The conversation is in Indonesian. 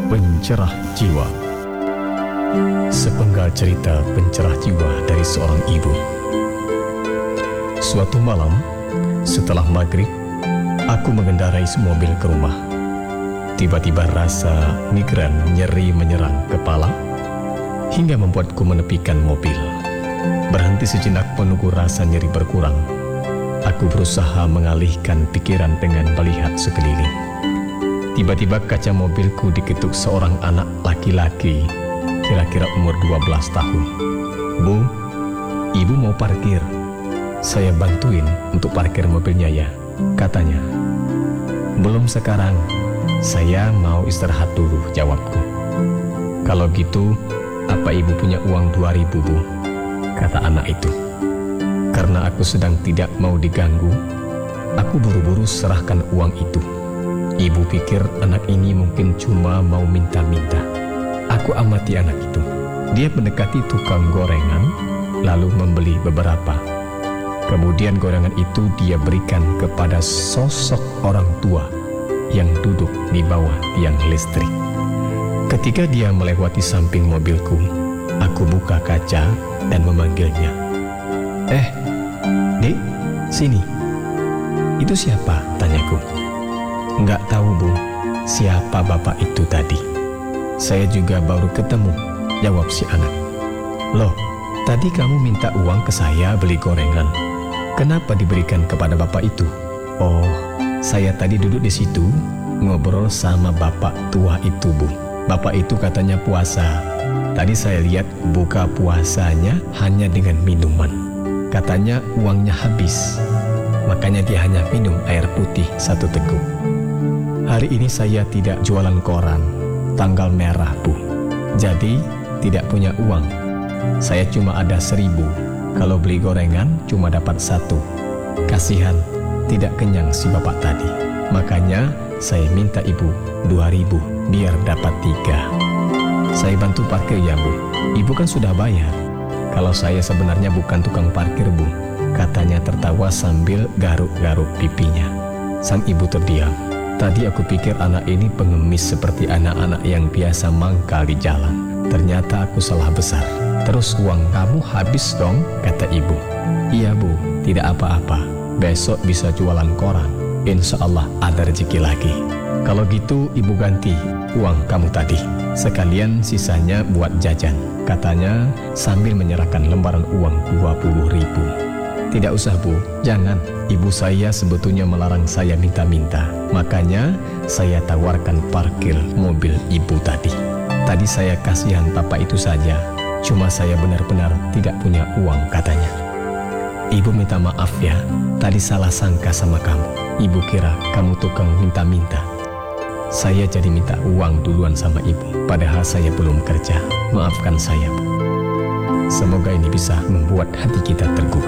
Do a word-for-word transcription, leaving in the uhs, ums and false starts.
Pencerah Jiwa. Sepenggal cerita pencerah jiwa dari seorang ibu. Suatu malam, setelah maghrib, aku mengendarai mobil ke rumah. Tiba-tiba rasa migran nyeri menyerang kepala, hingga membuatku menepikan mobil. Berhenti sejenak menunggu rasa nyeri berkurang. Aku berusaha mengalihkan pikiran dengan melihat sekeliling. Tiba-tiba kaca mobilku diketuk seorang anak laki-laki, kira-kira umur dua belas tahun. "Bu, ibu mau parkir. Saya bantuin untuk parkir mobilnya ya," katanya. "Belum sekarang, saya mau istirahat dulu," jawabku. "Kalau gitu, apa ibu punya uang dua ribu, Bu?" kata anak itu. Karena aku sedang tidak mau diganggu, aku buru-buru serahkan uang itu. Ibu pikir anak ini mungkin cuma mau minta-minta. Aku amati anak itu. Dia mendekati tukang gorengan, lalu membeli beberapa. Kemudian gorengan itu dia berikan kepada sosok orang tua yang duduk di bawah tiang listrik. Ketika dia melewati samping mobilku, aku buka kaca dan memanggilnya. "Eh, Dik, sini." "Itu siapa?" tanyaku. "Nggak tahu, Bu. Siapa bapak itu tadi? Saya juga baru ketemu," jawab si anak. "Loh, tadi kamu minta uang ke saya beli gorengan. Kenapa diberikan kepada bapak itu?" "Oh, saya tadi duduk di situ ngobrol sama bapak tua itu, Bu. Bapak itu katanya puasa. Tadi saya lihat buka puasanya hanya dengan minuman. Katanya uangnya habis. Makanya dia hanya minum air putih satu teguk. Hari ini saya tidak jualan koran, tanggal merah, Bu. Jadi tidak punya uang. Saya cuma ada seribu. Kalau beli gorengan cuma dapat satu. Kasihan, tidak kenyang si bapak tadi. Makanya saya minta ibu dua ribu biar dapat tiga. Saya bantu parkir ya, Bu. Ibu kan sudah bayar." "Kalau saya sebenarnya bukan tukang parkir, Bu," katanya tertawa sambil garuk-garuk pipinya. Sang ibu terdiam. Tadi aku pikir anak ini pengemis seperti anak-anak yang biasa mangkal di jalan. Ternyata aku salah besar. "Terus uang kamu habis dong?" kata ibu. "Iya, Bu, tidak apa-apa. Besok bisa jualan koran. Insya Allah ada rezeki lagi." "Kalau gitu ibu ganti uang kamu tadi. Sekalian sisanya buat jajan," katanya sambil menyerahkan lembaran uang dua puluh ribu. "Tidak usah, Bu, jangan. Ibu saya sebetulnya melarang saya minta-minta. Makanya saya tawarkan parkir mobil ibu tadi. Tadi saya kasihan bapak itu saja. Cuma saya benar-benar tidak punya uang," katanya. "Ibu minta maaf ya. Tadi salah sangka sama kamu. Ibu kira kamu tukang minta-minta. Saya jadi minta uang duluan sama ibu. Padahal saya belum kerja. Maafkan saya, Bu." Semoga ini bisa membuat hati kita tergugah.